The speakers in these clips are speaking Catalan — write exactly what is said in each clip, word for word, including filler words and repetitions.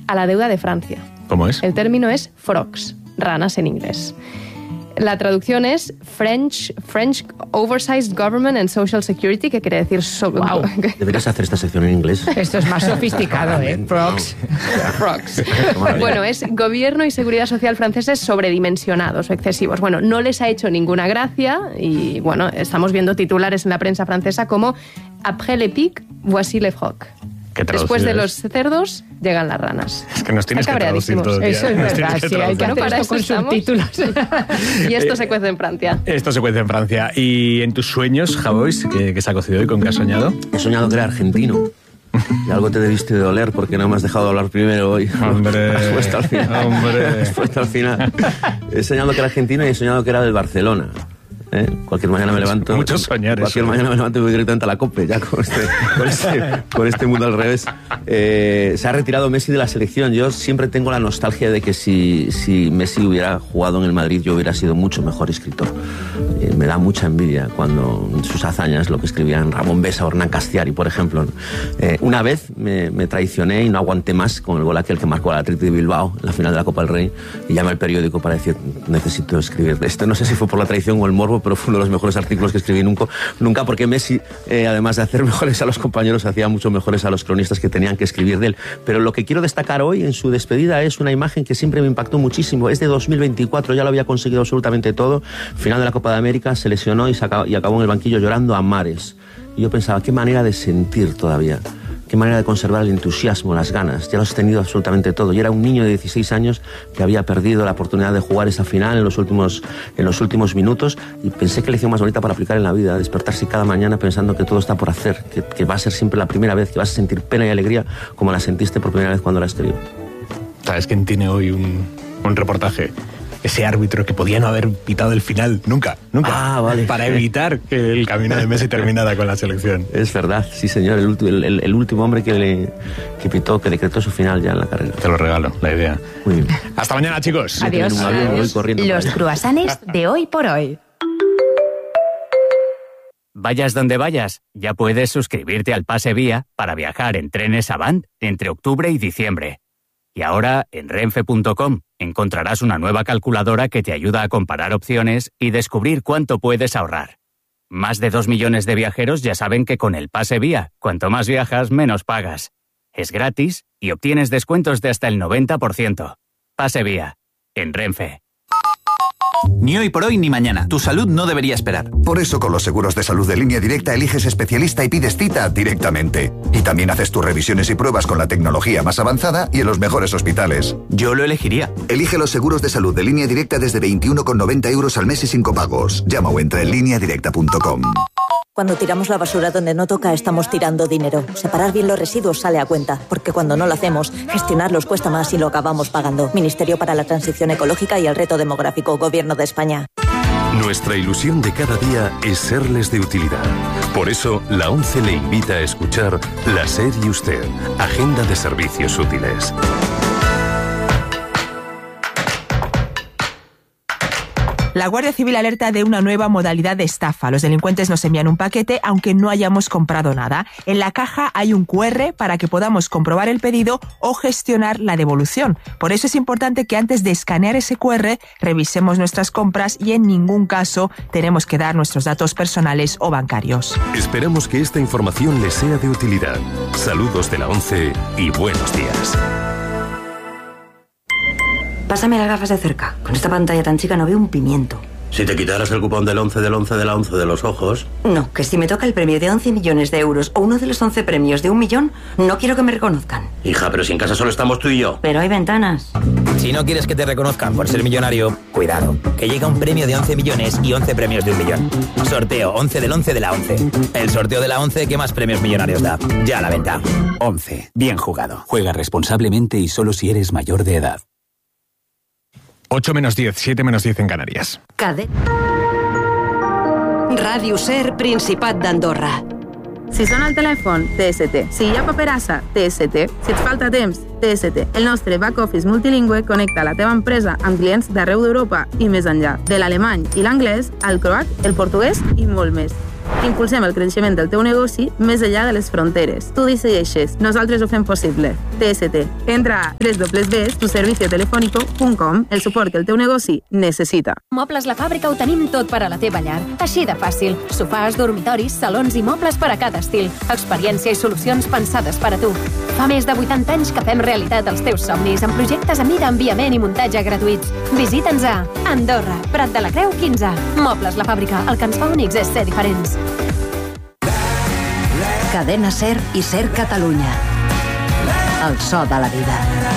a la deuda de Francia. ¿Cómo es? El término es frogs, ranas en inglés. La traducción es French, French Oversized Government and Social Security, que quiere decir... So- wow. Deberías hacer esta sección en inglés. Esto es más sofisticado, ¿eh? Frogs. Frogs. Bueno, es gobierno y seguridad social franceses sobredimensionados o excesivos. Bueno, no les ha hecho ninguna gracia y, bueno, estamos viendo titulares en la prensa francesa como «Après les pics, voici les frogs». Después de los cerdos, llegan las ranas. Es que nos tienes que traducir todo el día. Eso es verdad, sí, hay que hacer esto con subtítulos. Y esto se cuece en Francia. Esto se cuece en Francia. ¿Y en tus sueños, Javois, qué, qué se ha cocido hoy? ¿Con qué has soñado? He soñado que era argentino. Y algo te debiste de doler porque no me has dejado hablar primero hoy. Hombre, has puesto al final. hombre. Has puesto al final. He soñado que era argentino y he soñado que era del Barcelona. ¿Eh? Cualquier mañana me levanto. Muchos soñares. Cualquier mañana me levanto y voy directamente a la COPE, ya con este, con este, con este mundo al revés. Eh, se ha retirado Messi de la selección. Yo siempre tengo la nostalgia de que si, si Messi hubiera jugado en el Madrid, yo hubiera sido mucho mejor escritor. Eh, me da mucha envidia cuando sus hazañas, lo que escribían Ramón Besa o Hernán Castiari, por ejemplo. Eh, una vez me, me traicioné y no aguanté más con el gol aquel que marcó al Athletic de Bilbao en la final de la Copa del Rey y llamé al periódico para decir, necesito escribir esto. No sé si fue por la traición o el morbo, pero fue uno de los mejores artículos que escribí nunca, nunca porque Messi, eh, además de hacer mejores a los compañeros, hacía mucho mejores a los cronistas que tenían que escribir de él. Pero lo que quiero destacar hoy en su despedida es una imagen que siempre me impactó muchísimo. Es de dos mil veinticuatro, ya lo había conseguido absolutamente todo. Final de la Copa de América, se lesionó y, se acabó, y acabó en el banquillo llorando a mares. Y yo pensaba, qué manera de sentir todavía. Qué manera de conservar el entusiasmo, las ganas. Ya lo has tenido absolutamente todo. Y era un niño de dieciséis años que había perdido la oportunidad de jugar esa final en los últimos, en los últimos minutos. Y pensé que la lección más bonita para aplicar en la vida, despertarse cada mañana pensando que todo está por hacer, que, que va a ser siempre la primera vez, que vas a sentir pena y alegría como la sentiste por primera vez cuando la escribió. ¿Sabes quién tiene hoy un, un reportaje? Ese árbitro que podía no haber pitado el final nunca, nunca, ah, vale. para evitar que el camino de Messi terminara con la selección. Es verdad, sí señor, el, el, el, el último hombre que, le, que pitó, que decretó su final ya en la carrera. Te lo regalo, la idea. Muy bien. Hasta mañana, chicos. Adiós. Un avión, Adiós. voy corriendo Los cruasanes de hoy por hoy. Vayas donde vayas, ya puedes suscribirte al Pase Vía para viajar en trenes Avant entre octubre y diciembre. Y ahora, en renfe punto com, encontrarás una nueva calculadora que te ayuda a comparar opciones y descubrir cuánto puedes ahorrar. Más de dos millones de viajeros ya saben que con el Pase Vía, cuanto más viajas, menos pagas. Es gratis y obtienes descuentos de hasta el noventa por ciento. Pase Vía, en Renfe. Ni hoy por hoy ni mañana. Tu salud no debería esperar. Por eso con los seguros de salud de Línea Directa eliges especialista y pides cita directamente. Y también haces tus revisiones y pruebas con la tecnología más avanzada y en los mejores hospitales. Yo lo elegiría. Elige los seguros de salud de Línea Directa desde veintiuno con noventa euros al mes y sin copagos. Llama o entra en línea directa punto com. Cuando tiramos la basura donde no toca, estamos tirando dinero. Separar bien los residuos sale a cuenta, porque cuando no lo hacemos, gestionarlos cuesta más y lo acabamos pagando. Ministerio para la Transición Ecológica y el Reto Demográfico, Gobierno de España. Nuestra ilusión de cada día es serles de utilidad. Por eso, la ONCE le invita a escuchar La SER y Usted, Agenda de Servicios Útiles. La Guardia Civil alerta de una nueva modalidad de estafa. Los delincuentes nos envían un paquete aunque no hayamos comprado nada. En la caja hay un cu erre para que podamos comprobar el pedido o gestionar la devolución. Por eso es importante que antes de escanear ese cu erre revisemos nuestras compras y en ningún caso tenemos que dar nuestros datos personales o bancarios. Esperamos que esta información les sea de utilidad. Saludos de la ONCE y buenos días. Pásame las gafas de cerca. Con esta pantalla tan chica no veo un pimiento. Si te quitaras el cupón del once del once de la once de los ojos... No, que si me toca el premio de once millones de euros o uno de los once premios de un millón, no quiero que me reconozcan. Hija, pero si en casa solo estamos tú y yo. Pero hay ventanas. Si no quieres que te reconozcan por ser millonario, cuidado, que llega un premio de once millones y once premios de un millón. Sorteo once del once de la once. El sorteo de la once que más premios millonarios da. Ya a la venta. once. Bien jugado. Juega responsablemente y solo si eres mayor de edad. ocho menos diez, siete menos diez en Canarias. Cadet. Ràdio SER, Principat d'Andorra. Si sona el telèfon, T S T. Si hi ha paperassa, T S T. Si et falta temps, T S T. El nostre back-office multilingüe connecta la teva empresa amb clients d'arreu d'Europa i més enllà. De l'alemany i l'anglès, al croat, el portuguès i molt més. Impulsem el creixement del teu negoci més enllà de les fronteres. Tu decideixes, nosaltres ho fem possible. T S T. Entra a doble u doble u doble u punt tu servicio telefónico punt com, el suport que el teu negoci necessita. Mobles La Fàbrica ho tenim tot per a la teva llar. Així de fàcil. Sofàs, dormitoris, salons i mobles per a cada estil. Experiència i solucions pensades per a tu. Fa més de vuitanta anys que fem realitat els teus somnis amb projectes a mida, enviament i muntatge gratuïts. Visita'ns a Andorra, Prat de la Creu quinze. Mobles La Fàbrica. El que ens fa únics és ser diferents. Cadena Ser i Ser Catalunya. El so de la vida.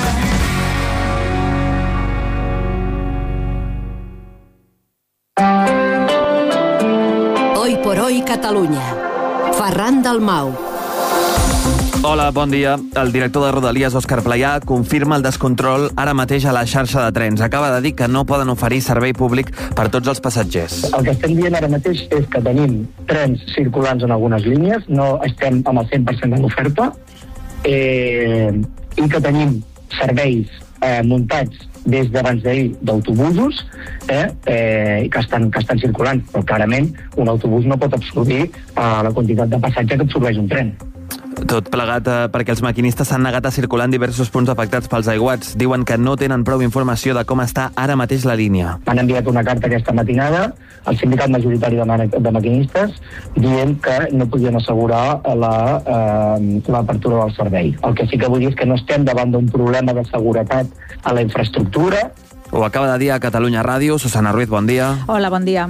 Hoy por hoy Catalunya. Ferran Dalmau. Hola, bon dia. El director de Rodalies, Òscar Playà, confirma el descontrol ara mateix a la xarxa de trens. Acaba de dir que no poden oferir servei públic per tots els passatgers. El que estem dient ara mateix és que tenim trens circulants en algunes línies, no estem amb el cent per cent de l'oferta, eh, i que tenim serveis eh, muntats des d'abans d'ahir d'autobusos eh, eh, que, estan, que estan circulant, però clarament un autobús no pot absorbir eh, la quantitat de passatge que absorbeix un tren. Tot plegat eh, perquè els maquinistes s'han negat a circular en diversos punts afectats pels aiguats. Diuen que no tenen prou informació de com està ara mateix la línia. M'han enviat una carta aquesta matinada al sindicat majoritari de, ma de maquinistes dient que no podien assegurar l'apertura eh, del servei. El que sí que vull dir és que no estem davant d'un problema de seguretat a la infraestructura. Ho acaba de dir a Catalunya Ràdio. Susana Ruiz, bon dia. Hola, bon dia.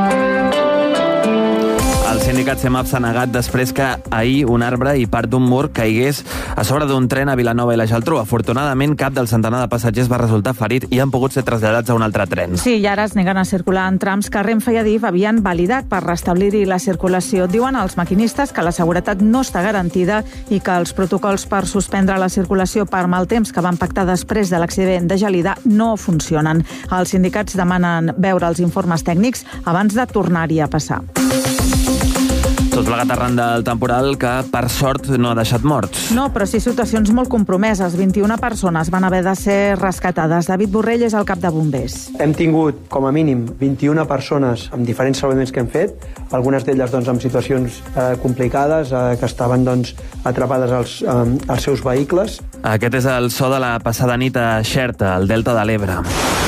El sindicat CEMAP s'ha negat després que ahir un arbre i part d'un mur caigués a sobre d'un tren a Vilanova i la Geltrú. Afortunadament, cap del centenar de passatgers va resultar ferit i han pogut ser traslladats a un altre tren. Sí, i ara es neguen a circular en trams que Renfe i Adif havien validat per restablir-hi la circulació. Diuen els maquinistes que la seguretat no està garantida i que els protocols per suspendre la circulació per mal temps que van pactar després de l'accident de Gelida no funcionen. Els sindicats demanen veure els informes tècnics abans de tornar-hi a passar. Tot plegat arran del temporal que, per sort, no ha deixat morts. No, però sí situacions molt compromeses. vint-i-una persones van haver de ser rescatades. David Borrell és el cap de bombers. Hem tingut, com a mínim, vint-i-una persones amb diferents salvaments que hem fet, algunes d'elles doncs, amb situacions eh, complicades, eh, que estaven doncs, atrapades als, eh, als seus vehicles. Aquest és el so de la passada nit a Xerta, al Delta de l'Ebre,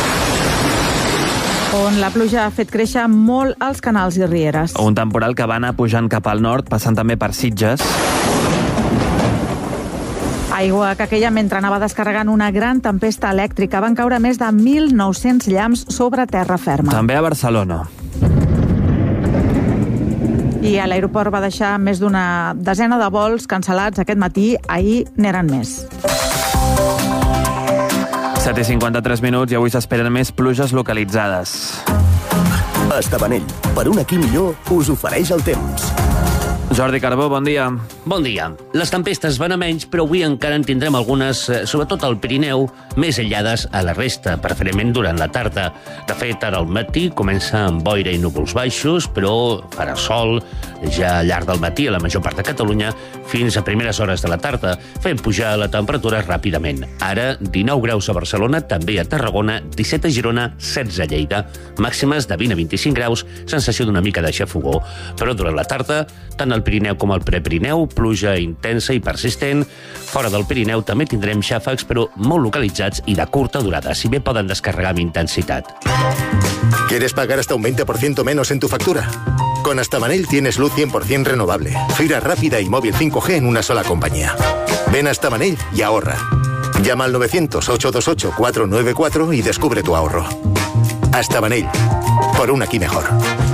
on la pluja ha fet créixer molt els canals i rieres. Un temporal que va anar pujant cap al nord, passant també per Sitges. Aigua que aquella mentre anava descarregant una gran tempesta elèctrica. Van caure més de mil nou-cents llamps sobre terra ferma. També a Barcelona. I a l'aeroport va deixar més d'una desena de vols cancel·lats aquest matí. Ahir n'eren més. set i cinquanta-tres minuts i avui s'esperen més pluges localitzades. Estabanell, per un aquí millor, us ofereix el temps. Jordi Carbó, bon dia. Bon dia. Les tempestes van a menys, però avui encara en tindrem algunes, sobretot al Pirineu, més aïllades a la resta, preferentment durant la tarda. De fet, ara al matí comença amb boira i núvols baixos, però farà sol ja al llarg del matí a la major part de Catalunya fins a primeres hores de la tarda, fent pujar la temperatura ràpidament. Ara, dinou graus a Barcelona, també a Tarragona, disset a Girona, setze a Lleida, màximes de vint a vint-i-cinc graus, sensació d'una mica de xafogó. Però durant la tarda, tant al Pirineu com al Prepirineu, pluja intensa i persistent. Fora del Pirineu també tindrem xàfecs, però molt localitzats i de curta durada, si bé poden descarregar amb intensitat. ¿Quieres pagar hasta un veinte por ciento menos en tu factura? Con Astabanell tienes luz cien por ciento renovable, fibra rápida y móvil cinco G en una sola compañía. Ven a Astabanell y ahorra. Llama al novecientos, ocho dos ocho, cuatro nueve cuatro y descubre tu ahorro. Astabanell, por un aquí mejor.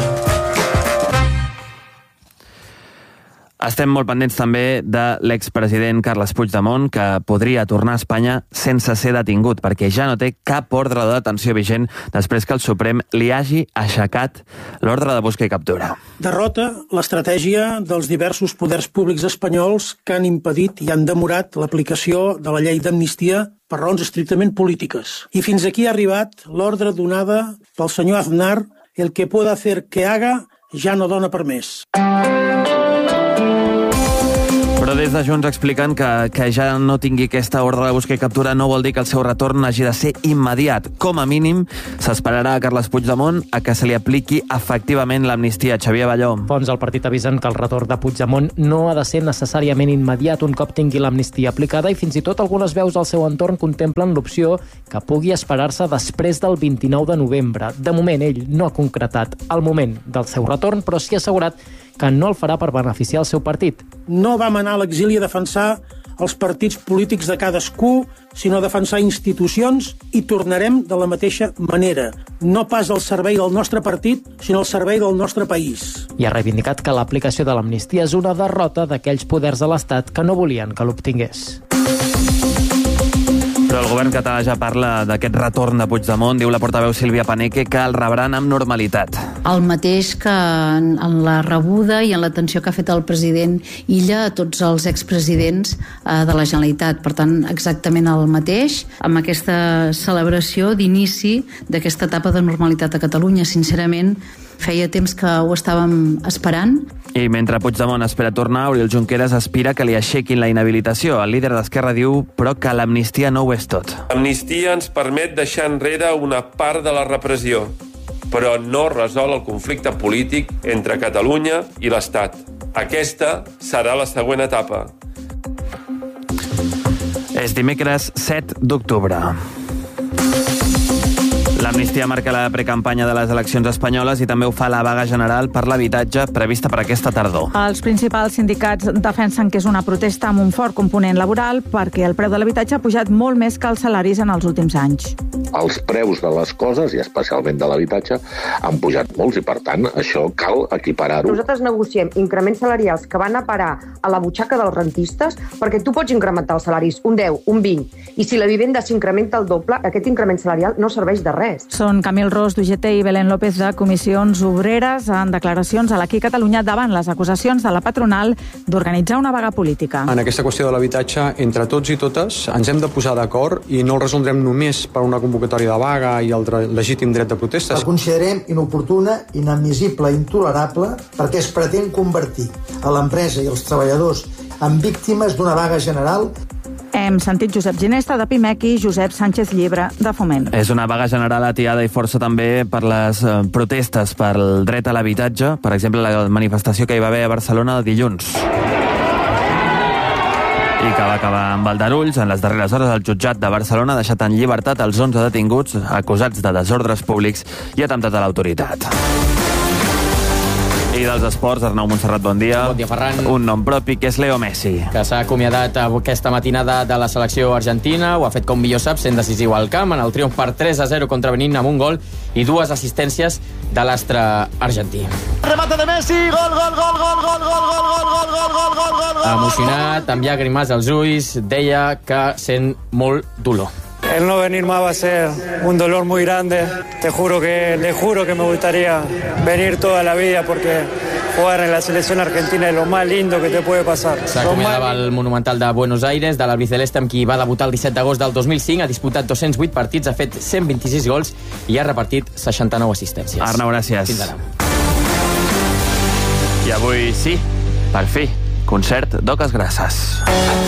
Estem molt pendents també de l'expresident Carles Puigdemont, que podria tornar a Espanya sense ser detingut, perquè ja no té cap ordre de detenció vigent després que el Suprem li hagi aixecat l'ordre de busca i captura. Derrota l'estratègia dels diversos poders públics espanyols que han impedit i han demorat l'aplicació de la llei d'amnistia per raons estrictament polítiques. I fins aquí ha arribat l'ordre donada pel senyor Aznar, el que pueda hacer que haga ja no dona per més. Però Però des de Junts expliquen que, que ja no tingui aquesta ordre de busca i captura no vol dir que el seu retorn hagi de ser immediat. Com a mínim, s'esperarà a Carles Puigdemont a que se li apliqui efectivament l'amnistia. Xavier Balló. Fons al partit avisen que el retorn de Puigdemont no ha de ser necessàriament immediat un cop tingui l'amnistia aplicada i fins i tot algunes veus al seu entorn contemplen l'opció que pugui esperar-se després del vint-i-nou de novembre. De moment, ell no ha concretat el moment del seu retorn, però sí ha assegurat que no el farà per beneficiar el seu partit. No vam anar a l'exili a defensar els partits polítics de cadascú, sinó a defensar institucions, i tornarem de la mateixa manera. No pas al servei del nostre partit, sinó al servei del nostre país. I ha reivindicat que l'aplicació de l'amnistia és una derrota d'aquells poders de l'Estat que no volien que l'obtingués. Però el govern català ja parla d'aquest retorn de Puigdemont. Diu la portaveu Sílvia Paneque que el rebran amb normalitat. El mateix que en la rebuda i en l'atenció que ha fet el president Illa a tots els expresidents de la Generalitat. Per tant, exactament el mateix, amb aquesta celebració d'inici d'aquesta etapa de normalitat a Catalunya. Sincerament, feia temps que ho estàvem esperant. I mentre Puigdemont espera tornar, Oriol Junqueras aspira que li aixequin la inhabilitació. El líder d'Esquerra diu, però, que l'amnistia no ho és tot. L'amnistia ens permet deixar enrere una part de la repressió, però no resol el conflicte polític entre Catalunya i l'Estat. Aquesta serà la següent etapa. És dimecres set d'octubre. L'amnistia marca la precampanya de les eleccions espanyoles i també ho fa la vaga general per l'habitatge prevista per aquesta tardor. Els principals sindicats defensen que és una protesta amb un fort component laboral perquè el preu de l'habitatge ha pujat molt més que els salaris en els últims anys. Els preus de les coses, i especialment de l'habitatge, han pujat molts i, per tant, això cal equiparar-ho. Nosaltres negociem increments salarials que van a parar a la butxaca dels rentistes perquè tu pots incrementar els salaris un deu, un vint, i si la vivenda s'incrementa el doble, aquest increment salarial no serveix de res. Són Camil Ros, d'U G T, i Belén López, de Comissions Obreres, en declaracions a l'Aquí Catalunya davant les acusacions de la patronal d'organitzar una vaga política. En aquesta qüestió de l'habitatge, entre tots i totes, ens hem de posar d'acord i no el resoldrem només per una convocatòria de vaga i el legítim dret de protestes. La considerem inoportuna, inadmissible i intolerable perquè es pretén convertir a l'empresa i els treballadors en víctimes d'una vaga general. Hem sentit Josep Ginesta, de Pimec, i Josep Sánchez Llibre, de Foment. És una vaga general atiada i força també per les eh, protestes pel dret a l'habitatge, per exemple, la manifestació que hi va haver a Barcelona dilluns. I que va acabar amb aldarulls. En les darreres hores, el jutjat de Barcelona ha deixat en llibertat els onze detinguts acusats de desordres públics i atemptat a l'autoritat. I dels esports, Arnau Montserrat, bon dia. Bon dia, Ferran. Un nom propi, que és Leo Messi. Que s'ha acomiadat aquesta matinada de la selecció argentina, ho ha fet com millor sap, sent decisiu al camp, en el triomf per tres a zero contra Benín, amb un gol i dues assistències de l'astre argentí. Remate de Messi, gol, gol, gol, gol, gol, gol, gol, gol, gol, gol, gol, gol, gol. Emocionat, amb llàgrimes als ulls, deia que sent molt dolor. El no venir más va a ser un dolor muy grande. Te juro que, le juro que me gustaría venir toda la vida porque jugar en la selección argentina es lo más lindo que te puede pasar. S'acomiadava el Monumental de Buenos Aires de l'albiceleste, amb qui va debutar el disset d'agost del dos mil cinc, ha disputat dos-cents vuit partits, ha fet cent vint-i-sis gols i ha repartit seixanta-nou assistències. Arnau, gràcies. Fins ara. I avui sí, per fi, concert d'Oques Grasses.